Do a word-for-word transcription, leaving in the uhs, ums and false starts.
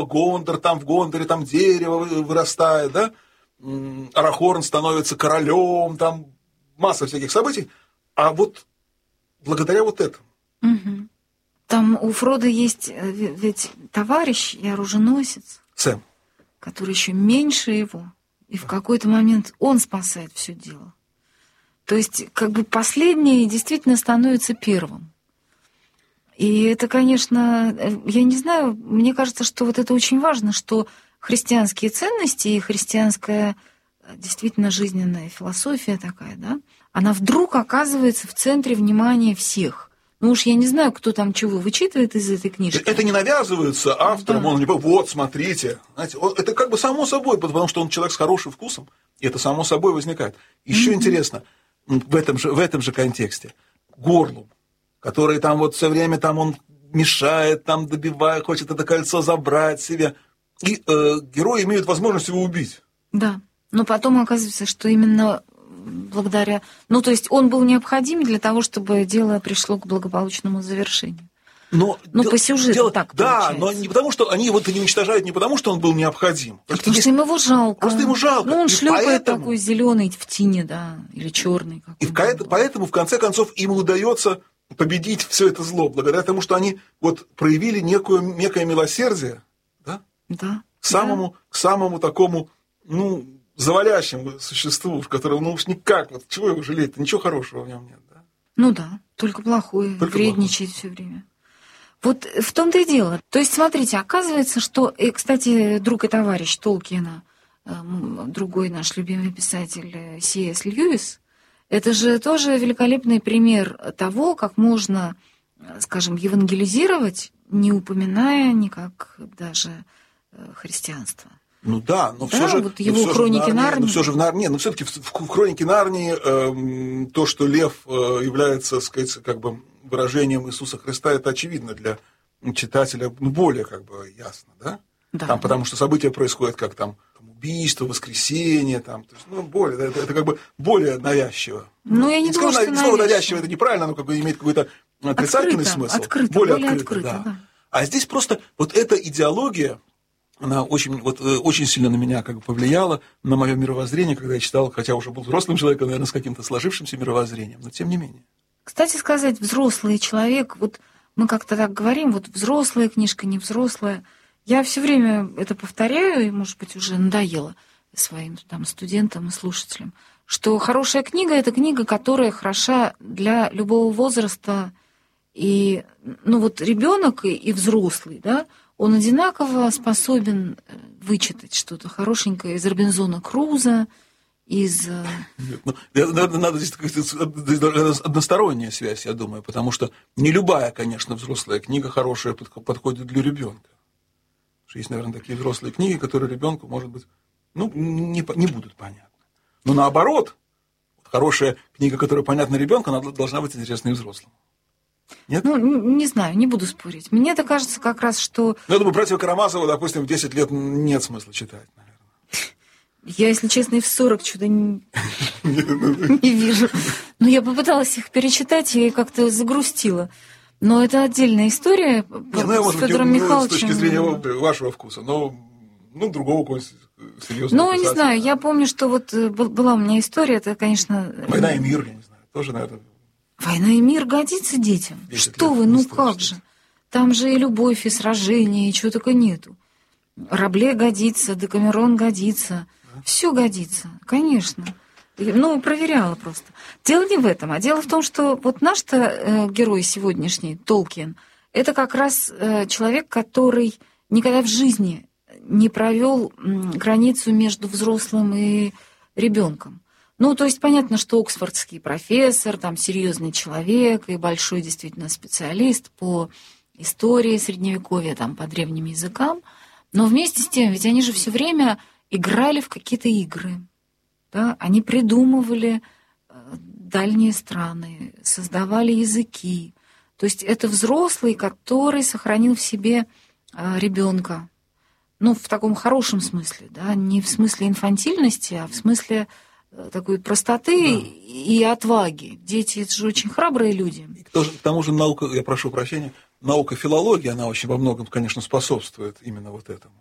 Гондор, там в Гондоре там дерево вырастает, да? Арахорн становится королем, там масса всяких событий. А вот благодаря вот этому. Угу. Там у Фрода есть ведь товарищ и оруженосец. Сэм. Который еще меньше его. И в какой-то момент он спасает все дело. То есть, как бы последний действительно становится первым. И это, конечно, я не знаю, мне кажется, что вот это очень важно, что христианские ценности и христианская действительно жизненная философия такая, да, она вдруг оказывается в центре внимания всех. Ну уж я не знаю, кто там чего вычитывает из этой книжки. Это не навязывается автором, да. Он не говорит, вот, смотрите. Знаете, это как бы само собой, потому что он человек с хорошим вкусом, и это само собой возникает. Еще mm-hmm. интересно, в этом же, в этом же контексте, Горлум, который там вот все время там он мешает, там добивает, хочет это кольцо забрать себе. И э, герои имеют возможность его убить. Да, но потом оказывается, что именно благодаря... Ну, то есть он был необходим для того, чтобы дело пришло к благополучному завершению. Но ну, по сюжету дело, так да, получается. Но не потому, что они его не уничтожают, не потому, что он был необходим. А потому есть... что ему его жалко. Просто ему жалко. Ну, он и шлепает поэтому... такой зеленый в тине, да, или черный. И в... поэтому, в конце концов, им удается победить все это зло, благодаря тому, что они вот проявили некое, некое милосердие, да? Да. К самому, да. к самому такому, ну, завалящему существу, в котором, ну уж никак, вот чего его жалеть-то, ничего хорошего в нем нет, да? Ну да, только плохое, только вредничает все время. Вот в том-то и дело. То есть, смотрите, оказывается, что, и, кстати, друг и товарищ Толкиена, другой наш любимый писатель Си Эс Льюис, это же тоже великолепный пример того, как можно, скажем, евангелизировать, не упоминая никак даже христианство. Ну да, но да, все же... Вот его но хроники Нарнии, Нарнии. Но все же в Нарнии, но все-таки в, в, в хронике Нарнии э, то, что лев э, является, так сказать, как бы выражением Иисуса Христа, это очевидно для читателя, ну, более как бы ясно, да? Да. Там, потому что события происходят как там, там убийство, воскресенье, там, то есть, ну, более, это, это как бы более навязчиво. Ну, я не, не думаю, слово, что слово навязчиво, это неправильно, оно как бы имеет какой-то отрицательный открыто, смысл. Открыто, более, более открыто, открыто, да. да. А здесь просто вот эта идеология, она очень, вот, очень сильно на меня как бы повлияла, на мое мировоззрение, когда я читал, хотя уже был взрослым человеком, наверное, с каким-то сложившимся мировоззрением, но тем не менее. Кстати сказать, взрослый человек, вот мы как-то так говорим, вот взрослая книжка, не взрослая. Я все время это повторяю, и, может быть, уже надоело своим там студентам и слушателям, что хорошая книга – это книга, которая хороша для любого возраста. И, ну вот ребенок и, и взрослый, да, он одинаково способен вычитать что-то хорошенькое из Робинзона Круза, из... Нет, ну, надо, надо здесь односторонняя связь, я думаю, потому что не любая, конечно, взрослая книга хорошая подходит для ребенка. Есть, наверное, такие взрослые книги, которые ребенку, может быть, ну, не, не будут понятны. Но наоборот, хорошая книга, которая понятна ребенку, она должна быть интересна и взрослому. Нет? Ну, не знаю, не буду спорить. Мне это кажется как раз, что... Ну, я думаю, братьев Карамазова, допустим, в десять лет нет смысла читать, наверное. Я, если честно, и в сорок что-то не вижу. Но я попыталась их перечитать и как-то загрустила. Но это отдельная история с Федором Михайловичем. С точки зрения вашего вкуса, но ну, другого какого-нибудь серьезного. Ну, не знаю, я помню, что вот была у меня история, это, конечно... «Война и мир», я не знаю, тоже, наверное... «Война и мир» годится детям. Что вы, ну как же? Там же и любовь, и сражение, и чего только нету. Рабле годится, Декамерон годится. Да? Все годится, конечно. Ну, проверяла просто. Дело не в этом, а дело в том, что вот наш-то э, герой сегодняшний, Толкиен, это как раз э, человек, который никогда в жизни не провел э, границу между взрослым и ребенком. Ну, то есть понятно, что оксфордский профессор, там серьезный человек и большой действительно специалист по истории Средневековья, там, по древним языкам, но вместе с тем, ведь они же все время играли в какие-то игры, да? Они придумывали дальние страны, создавали языки. То есть это взрослый, который сохранил в себе ребенка, ну, в таком хорошем смысле, да? Не в смысле инфантильности, а в смысле такой простоты, да, и отваги. Дети — это же очень храбрые люди. И к тому же наука, я прошу прощения, наука филология, она очень во многом, конечно, способствует именно вот этому.